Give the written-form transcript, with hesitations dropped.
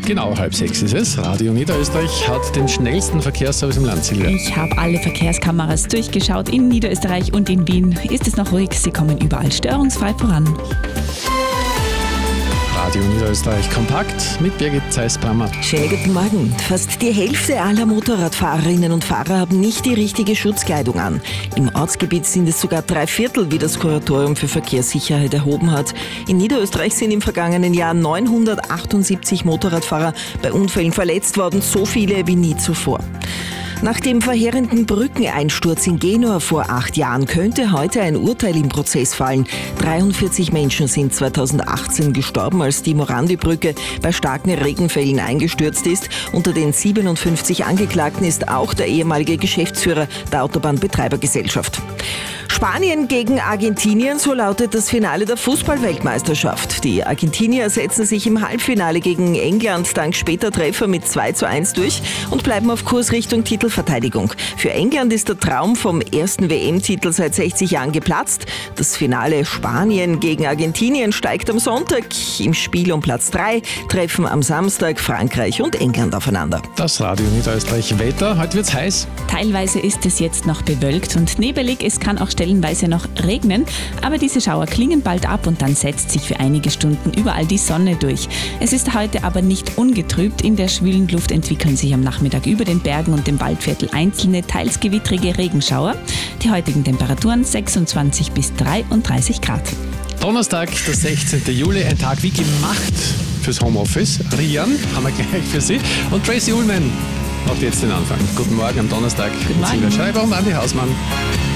Genau, 5:30 ist es. Radio Niederösterreich hat den schnellsten Verkehrsservice im Land, Silvia. Ich habe alle Verkehrskameras durchgeschaut. In Niederösterreich und in Wien ist es noch ruhig. Sie kommen überall störungsfrei voran. Radio Niederösterreich kompakt mit Birgit Zeiss-Brammer. Schönen guten Morgen. Fast die Hälfte aller Motorradfahrerinnen und Fahrer haben nicht die richtige Schutzkleidung an. Im Ortsgebiet sind es sogar 3/4, wie das Kuratorium für Verkehrssicherheit erhoben hat. In Niederösterreich sind im vergangenen Jahr 978 Motorradfahrer bei Unfällen verletzt worden, so viele wie nie zuvor. Nach dem verheerenden Brückeneinsturz in Genua vor 8 Jahren könnte heute ein Urteil im Prozess fallen. 43 Menschen sind 2018 gestorben, als die Morandi-Brücke bei starken Regenfällen eingestürzt ist. Unter den 57 Angeklagten ist auch der ehemalige Geschäftsführer der Autobahnbetreibergesellschaft. Spanien gegen Argentinien, so lautet das Finale der Fußball-Weltmeisterschaft. Die Argentinier setzen sich im Halbfinale gegen England dank später Treffer mit 2:1 durch und bleiben auf Kurs Richtung Titelverteidigung. Für England ist der Traum vom ersten WM-Titel seit 60 Jahren geplatzt. Das Finale Spanien gegen Argentinien steigt am Sonntag. Im Spiel um Platz 3 treffen am Samstag Frankreich und England aufeinander. Das Radio Niederösterreich Wetter. Heute wird's heiß. Teilweise ist es jetzt noch bewölkt und nebelig. Es kann auch stellenweise noch regnen, aber diese Schauer klingen bald ab und dann setzt sich für einige Stunden überall die Sonne durch. Es ist heute aber nicht ungetrübt. In der schwülen Luft entwickeln sich am Nachmittag über den Bergen und dem Waldviertel einzelne, teils gewittrige Regenschauer. Die heutigen Temperaturen 26 bis 33 Grad. Donnerstag, der 16. Juli, ein Tag wie gemacht fürs Homeoffice. Rian haben wir gleich für Sie. Und Tracy Ullman macht jetzt den Anfang. Guten Morgen am Donnerstag. Guten Morgen. Silvia Schreiber und Andi Hausmann.